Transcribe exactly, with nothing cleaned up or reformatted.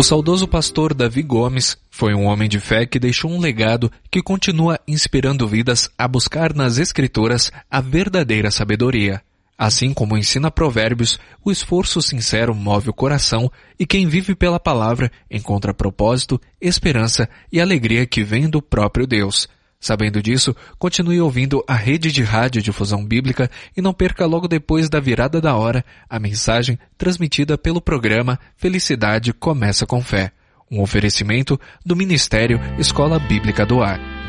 O saudoso pastor Davi Gomes foi um homem de fé que deixou um legado que continua inspirando vidas a buscar nas Escrituras a verdadeira sabedoria. Assim como ensina Provérbios, o esforço sincero move o coração e quem vive pela palavra encontra propósito, esperança e alegria que vem do próprio Deus. Sabendo disso, continue ouvindo a rede de rádio Difusão Bíblica e não perca logo depois da virada da hora a mensagem transmitida pelo programa Felicidade Começa com Fé, um oferecimento do Ministério Escola Bíblica do Ar.